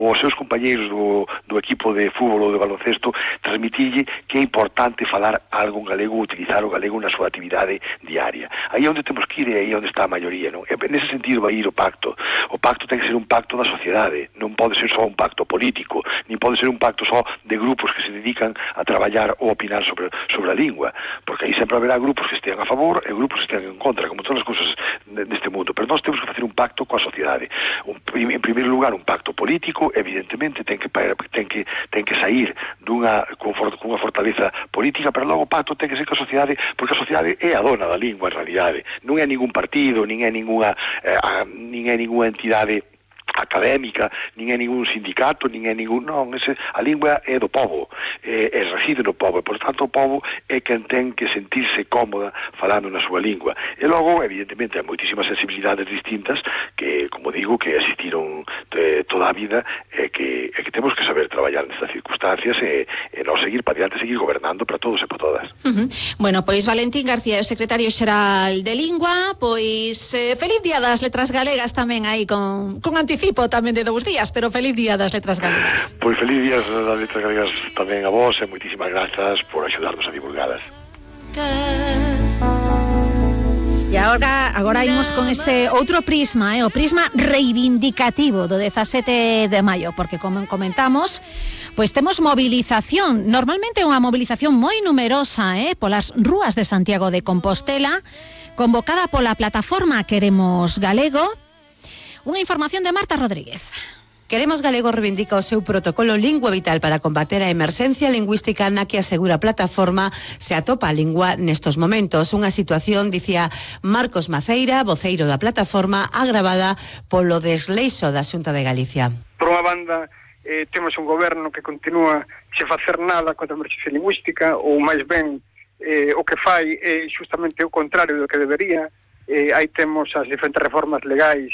os seus compañeiros do equipo de fútbol ou de baloncesto, transmitirlle que é importante falar algo en galego, utilizar o galego na súa actividade diaria. Aí é onde temos que ir e aí é onde está a maioría, non? E nese sentido vai ir o pacto. O pacto ten que ser un pacto da sociedade, non pode ser só un pacto político, nin pode ser un pacto só de grupos que se dedican a traballar ou opinar sobre a lingua, porque aí sempre haberá grupos que estean a favor e grupos que estean en contra, como todas as cousas neste mundo, pero nós temos que facer un pacto coa sociedade. En primeiro lugar, un pacto político, evidentemente ten que sair cunha fortaleza política, pero logo o pacto ten que ser coa sociedade, porque a sociedade é a dona da lingua en realidade, non é ningún partido, nin é ninguna entidade académica, nin é ningún sindicato, nin é ningún... Non, a lingua é do povo, reside no povo, e, por tanto, o povo é quen ten que sentirse cómoda falando na súa lingua. E logo, evidentemente, hai moitísimas sensibilidades distintas que, como digo, que existiron toda a vida e que temos que saber traballar nestas circunstancias e non seguir para diante, seguir gobernando para todos e para todas. Bueno, pois Valentín García, o secretario xeral de Lingua, pois feliz día das letras galegas tamén aí con anticipo tamén de 2 días, pero feliz día das letras galegas. Pois feliz día das letras galegas tamén a vos e moitísimas grazas por axudarnos a divulgalas. E agora imos con ese outro prisma, o prisma reivindicativo do 17 de maio, porque como comentamos, pois temos movilización, normalmente unha movilización moi numerosa, polas rúas de Santiago de Compostela, convocada pola plataforma Queremos Galego. Unha información de Marta Rodríguez. Queremos Galego reivindica o seu protocolo Lingua Vital para combater a emerxencia lingüística na que asegura a plataforma se atopa a lingua nestos momentos. Unha situación, dicía Marcos Maceira, voceiro da plataforma, agravada polo desleixo da Xunta de Galicia. Por unha banda, temos un goberno que continúa sen facer nada contra a emerxencia lingüística, ou máis ben, o que fai é justamente o contrario do que debería. Aí temos as diferentes reformas legais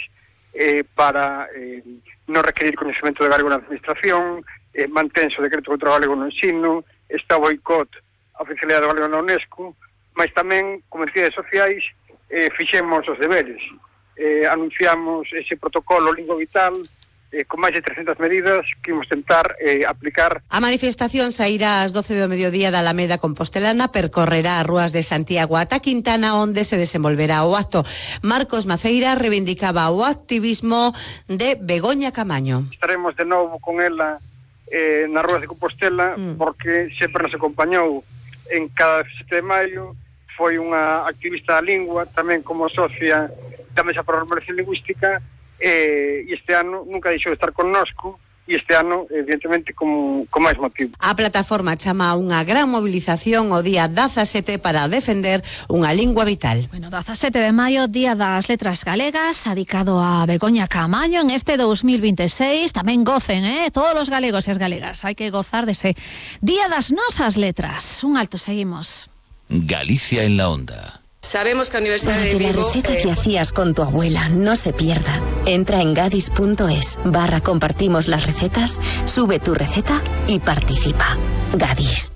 para non requerir coñecemento de galego na administración, mantense o decreto contra o galego no ensino, está o boicot a oficialidade do galego na UNESCO, mas tamén, como entidades sociais, fixemos os deberes. Anunciamos ese protocolo Lingua Vital, con máis de 300 medidas que imos tentar aplicar. A manifestación sairá ás 12 do mediodía da Alameda Compostelana, percorrerá as rúas de Santiago ata Quintana, onde se desenvolverá o acto. Marcos Maceira reivindicaba o activismo de Begoña Camaño. Estaremos de novo con ela nas rúas de Compostela, porque sempre nos acompañou en cada 7 de maio, foi unha activista da lingua, tamén como socia da Mesa para a Normalización Lingüística, e este ano nunca deixou de estar connosco, e este ano, evidentemente, con máis motivo. A plataforma chama a unha gran movilización o día 17 para defender unha lingua vital. Bueno, 17 de maio, Día das Letras Galegas, dedicado a Begoña Camaño en este 2026. Tamén gocen, todos os galegos e as galegas. Hai que gozar dese Día das Nosas Letras. Un alto, seguimos. Galicia en la onda. Sabemos que la Universidad de Vigo... Para que la receta que hacías con tu abuela no se pierda, entra en gadis.es/compartimos las recetas, sube tu receta y participa. Gadis.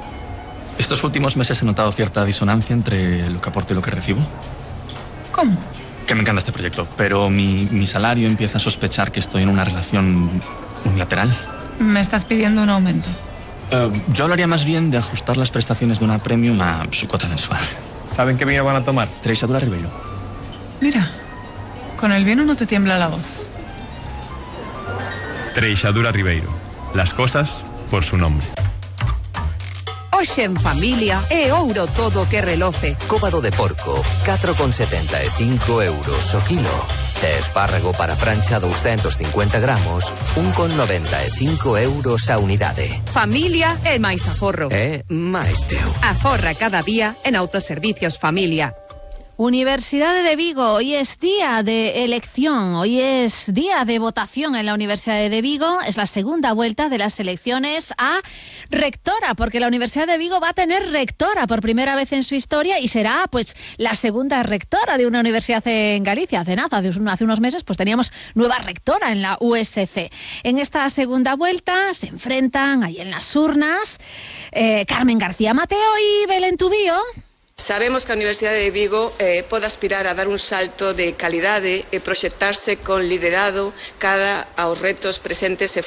Estos últimos meses he notado cierta disonancia entre lo que aporto y lo que recibo. ¿Cómo? Que me encanta este proyecto, pero mi salario empieza a sospechar que estoy en una relación unilateral. ¿Me estás pidiendo un aumento? Yo hablaría más bien de ajustar las prestaciones de una premium a su cuota mensual. ¿Saben qué vino van a tomar? Treixadura Ribeiro. Mira, con el vino no te tiembla la voz. Treixadura Ribeiro. Las cosas por su nombre. Hoxe en familia é ouro todo que reloce. Cóbado de porco, 4,75 euros o kilo. E espárrago para prancha 250 gramos, 1,95 euros a unidade. Familia é máis aforro. É máis teu. Aforra cada día en Autoservicios Familia. Universidad de Vigo, hoy es día de elección, hoy es día de votación en la Universidad de Vigo, es la segunda vuelta de las elecciones a rectora, porque la Universidad de Vigo va a tener rectora por primera vez en su historia y será pues la segunda rectora de una universidad en Galicia. Hace nada, hace unos meses pues teníamos nueva rectora en la USC. En esta segunda vuelta se enfrentan ahí en las urnas Carmen García Mateo y Belén Tubío. Sabemos que a Universidade de Vigo pode aspirar a dar un salto de calidade e proxectarse con liderado cara aos retos presentes e